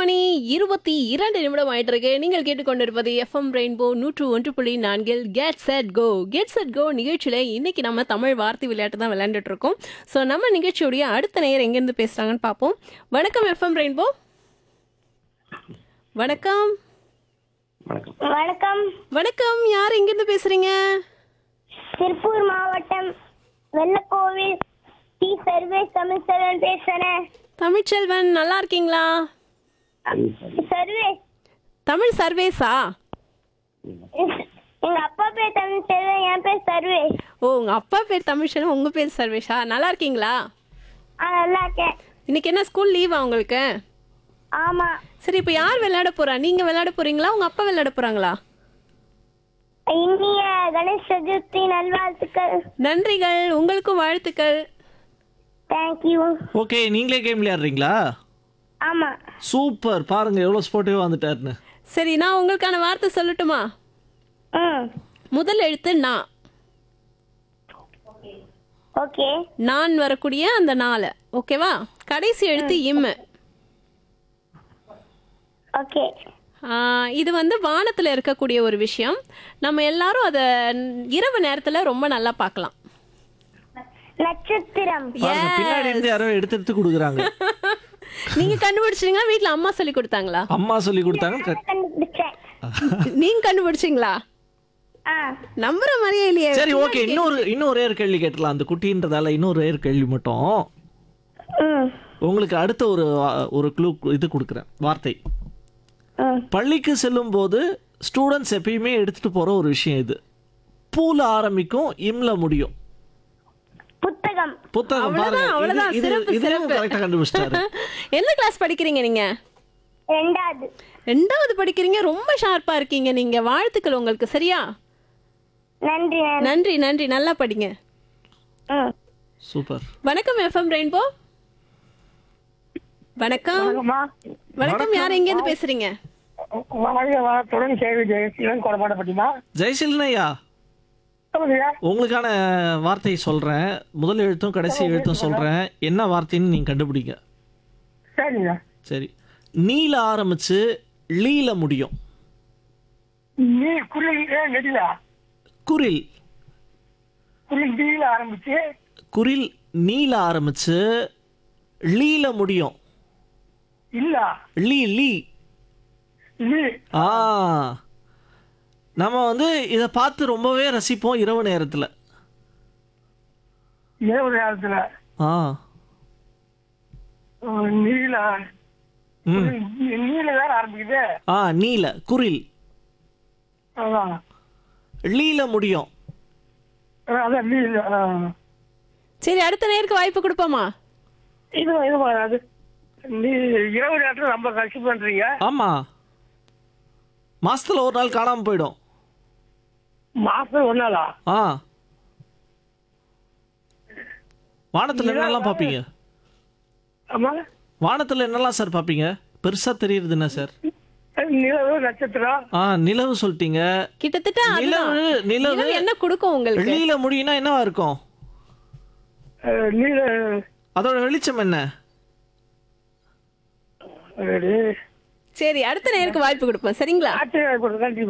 மணி 22 ஆயிட்டு இருக்கு. நீங்கள் கேட்டுக்கொண்டிருப்பது FM rainbow 101.4 get set go. Get set go நிகழ்ச்சியில இன்னைக்கு நம்ம தமிழ் வார்த்தை விளையாட்டு தான் விளையாண்டுட்டு இருக்கோம். ஸோ நம்ம நிகழ்ச்சியுடைய அடுத்த நேயர் எங்கேருந்து பேசுறாங்கன்னு பார்ப்போம். வணக்கம் எஃப்எம் ரெயின்போ. வணக்கம். வணக்கம். வணக்கம், யார் எங்கேருந்து பேசுறீங்க? திருப்பூர் மாவட்டம் வெள்ளக்கோவில் டி சர்வேஸ் தமிழ்செல்வன் பேசுறேன். தமிழ்ச்செல்வன், நல்லா இருக்கீங்களா? சர்வேஸ். தமிழ் சர்வேஸா? எங்க அப்பா பேர் தமிழ்செல்வன், என் பேர் சர்வேஸ். ஓ, உங்க அப்பா பேர் தமிழ்ச்செல்வன், உங்க பேர் சர்வேஷா? நல்லா இருக்கீங்களா? நல்லா இருக்கேன். இன்னைக்கு என்ன ஸ்கூல் லீவா உங்களுக்கு? ஆமா. சரி, இப்போ யார் விளையாட போறா? நீங்க விளையாட போறீங்களா, உங்க அப்பா விளையாட போறாங்களா? இனிய கணேஷ் சதுர்த்தி நல்வாழ்த்துக்கள். நன்றிகள், உங்களுக்கும் வாழ்த்துக்கள். தேங்க்யூ. ஓகே, நீங்களே கேம் விளையாடுறீங்களா? ஆமா. சூப்பர், பாருங்க எவ்வளோ ஸ்போர்ட்டிவாக வந்துட்டாருன்னு. சரி, நான் உங்களுக்கான வார்த்தை சொல்லட்டுமா? ம். முதல் எழுத்து நான். ஓகே. நான் வரக்கூடிய அந்த நாளை, ஓகேவா? கடைசி எழுத்து இம்மு. ஓகே. இது வந்து வானத்துல இருக்கக்கூடிய ஒரு விஷயம். நம்ம எல்லாரும் அதை இரவு நேரத்துல ரொம்ப நல்லா பார்க்கலாம். நட்சத்திரம். பாருங்க, பின்னாடி இருந்து யாரோ எடுத்து எடுத்து கொடுக்குறாங்க. நீங்க கண்டுபிடிச்சீங்களா, வீட்ல அம்மா சொல்லி கொடுத்தாங்களா? அம்மா சொல்லி கொடுத்தாங்க. கண்டுபிடிச்சேன். நீங்க கண்டுபிடிச்சீங்களா? ஆ. நம்புற மாதிரியே இல்லையே. சரி, ஓகே, இன்னும் ஒரே ஒரு கேள்வி கேட்டலாம். அந்த குட்டின்றதால இன்னொரு ஒரே ஒரு கேள்வி மட்டும். ம். உங்களுக்கு அடுத்த ஒரு க்ளூ இது கொடுக்குறேன், வார்த்தை. ம். பள்ளிக்கு செல்லும் போது ஸ்டூடெண்ட்ஸ் எப்பயுமே எடுத்துட்டு போற ஒரு விஷயம் இது. பூல ஆரம்பிக்கும், இம்ல முடியும். புத்தகம். புத்தகம். அவ்வளவுதான், அவ்வளவுதான். பாருங்க, சிறப்பு, இது சிறப்பு. கரெக்டா கண்டுபிடிச்சிட்டாரு. என்ன கிளாஸ் படிக்கிறீங்க நீங்க? ரெண்டாவது. 2வது படிக்கிறீங்க. ரொம்ப ஷார்ப்பா இருக்கீங்க நீங்க. வாழ்த்துக்கள் உங்களுக்கு. சரியா? நன்றி. நன்றி, நன்றி. நல்லா படிங்க. ம். சூப்பர். வணக்கம் எஃப்எம் ரெயின்போ. வணக்கம். வணக்கம்மா. வணக்கம், யார் எங்க இருந்து பேசுறீங்க? வாழ்க வளத்துடன் சேவை ஜெயசீலன் கொடமாட்டப்பட்டிமா. ஜெயசீலனையா, சொல்லுங்கய்யா. உங்களுக்கான வார்த்தையை சொல்றேன். முதல் எழுத்தும் கடைசி எழுத்தும் சொல்றேன். என்ன வார்த்தைன்னு நீங்க கண்டுபிடிங்க. சரிங்க. சரி. நீல ஆரம்பிச்சு லீல முடியும். நீ குளிர் நெடிலா. குரில். குளிர் நீல ஆரம்பிச்சு குரில் நீல ஆரம்பிச்சு லீல முடியும். இல்ல லீ லீ. நீ. ஆ, நம்ம வந்து இதை பார்த்து ரொம்பவே ரசிப்போம் இரவு நேரத்தில். இரவு நேரத்துல ஆ. நீல. ம். நீல வேற ஆரம்பிக்குது. ஆ, நீல குரில் அதான். லீல முடியும். அதான் நீல. சரி, அடுத்த நேருக்கு வாய்ப்பு கொடுப்போமா? இது அது நீ இரவு நேரத்துல ரொம்ப கஷ்ட பண்றீங்க. ஆமா, மாசத்துல ஒரு நாள் காணாம போயிடும். மாசம் ஒன்னாலா? ஆ, வானத்துல என்னெல்லாம் பார்ப்பீங்க? ஆமா. வானத்துல என்னெல்லாம் சார் பார்ப்பீங்க? பெருசா தெரியுது என்ன சார்? நிலவு நட்சத்திரம். ஆ, நிலவு சொல்லிட்டீங்க. கிட்டத்தட்ட அதுதான். நிலவு. நிலவு என்ன கொடுக்கும் உங்களுக்கு? லீல முடியும்னா என்னவா இருக்கும்? நீல. அதோட வெளிச்சம் என்ன? சரி, அடுத்த நேருக்கு வாய்ப்பு கொடுப்போம். சரிங்களா? ஆச்சரியம் கொடுக்க